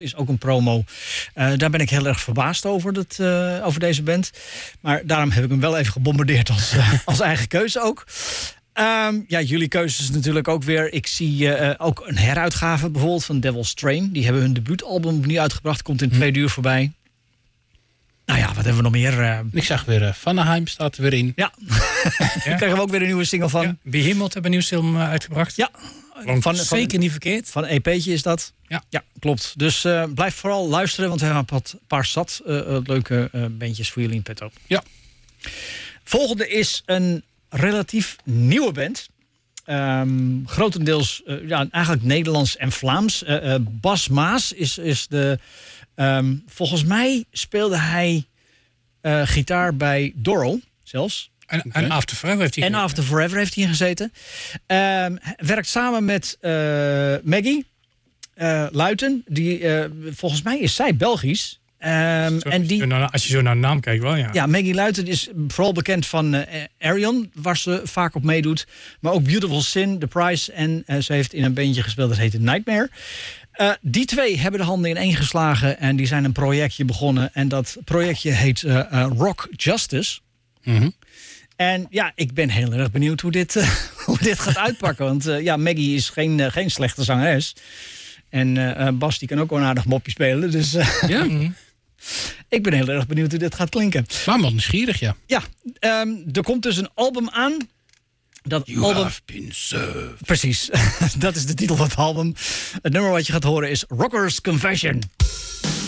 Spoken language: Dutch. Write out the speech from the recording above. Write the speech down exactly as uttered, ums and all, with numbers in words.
Is ook een promo. Uh, daar ben ik heel erg verbaasd over, dat, uh, over deze band. Maar daarom heb ik hem wel even gebombardeerd als, uh, als eigen keuze ook. Um, ja, jullie keuzes natuurlijk ook weer. Ik zie uh, ook een heruitgave bijvoorbeeld van Devil's Train. Die hebben hun debuutalbum opnieuw uitgebracht. Komt in hm. twee uur voorbij. Nou ja, wat hebben we nog meer? Uh... Ik zag weer uh, Vanaheim staat er weer in. Ja, daar krijgen we ook weer een nieuwe single van. Ja. Behemoth hebben een nieuw single uitgebracht. Ja. Van, van, Zeker niet verkeerd. Van een E P'tje is dat. Ja, ja klopt. Dus uh, blijf vooral luisteren, want we hebben een paar zat uh, uh, leuke uh, bandjes voor jullie in petto. Ja. Volgende is een relatief nieuwe band. Um, grotendeels uh, ja, eigenlijk Nederlands en Vlaams. Uh, uh, Bas Maas is, is de... Um, volgens mij speelde hij uh, gitaar bij Doro zelfs. En, okay. en After Forever heeft hij En After Forever heeft hij gezeten. Um, werkt samen met uh, Maggie uh, Luiten. Die, uh, volgens mij is zij Belgisch. Um, zo, en die, als je zo naar de naam kijkt wel, ja. Ja, Maggie Luiten is vooral bekend van uh, Arion, waar ze vaak op meedoet. Maar ook Beautiful Sin, The Price. En uh, ze heeft in een bandje gespeeld dat heette Nightmare. Uh, die twee hebben de handen ineen geslagen en die zijn een projectje begonnen. En dat projectje heet uh, uh, Rock Justice. Mm-hmm. En ja, ik ben heel erg benieuwd hoe dit, uh, hoe dit gaat uitpakken. Want uh, ja, Maggie is geen, uh, geen slechte zangeres. En uh, Bas die kan ook wel een aardig mopje spelen. Dus uh, ja. ik ben heel erg benieuwd hoe dit gaat klinken. Maar wel nieuwsgierig, ja. Ja, um, er komt dus een album aan. Dat you album... have been served. Precies, dat is de titel van het album. Het nummer wat je gaat horen is Rocker's Confession.